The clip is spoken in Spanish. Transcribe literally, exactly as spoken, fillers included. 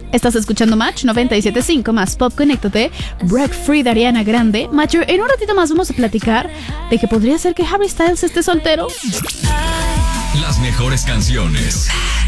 Estás escuchando Match noventa y siete punto cinco más Pop, conéctate. Break Free de Ariana Grande. Macho, en un ratito más vamos a platicar de que podría ser que Harry Styles esté soltero. Las mejores canciones.